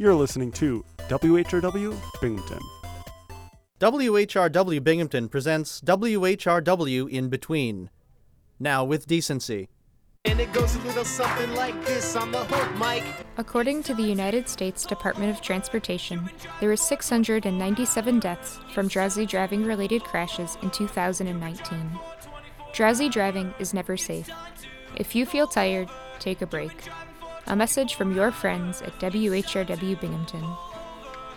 You're listening to WHRW Binghamton. WHRW Binghamton presents WHRW In Between. Now with decency. And it goes a little something like this on the hook, Mike. According to the United States Department of Transportation, there were 697 deaths from drowsy driving-related crashes in 2019. Drowsy driving is never safe. If you feel tired, take a break. A message from your friends at WHRW Binghamton.